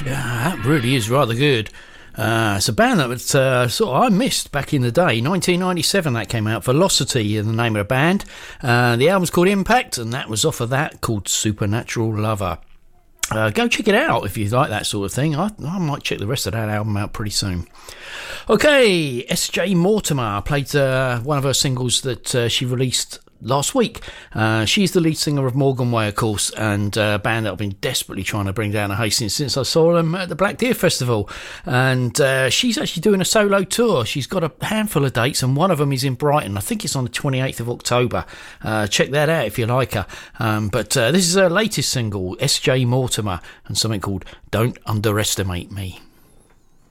Yeah, that really is rather good. It's a band that was, I missed back in the day. 1997 that came out. Velocity is the name of the band. The album's called Impact, and that was off of that called Supernatural Lover. Go check it out if you like that sort of thing. I might check the rest of that album out pretty soon. Okay, S.J. Mortimer played one of her singles that she released last week. She's the lead singer of Morgan Way, of course, and a band that I've been desperately trying to bring down to Hastings since I saw them at the Black Deer Festival. And she's actually doing a solo tour. She's got a handful of dates, and one of them is in Brighton. I think it's on the 28th of October. Check that out if you like her. But this is her latest single, S.J. Mortimer, and something called Don't Underestimate Me.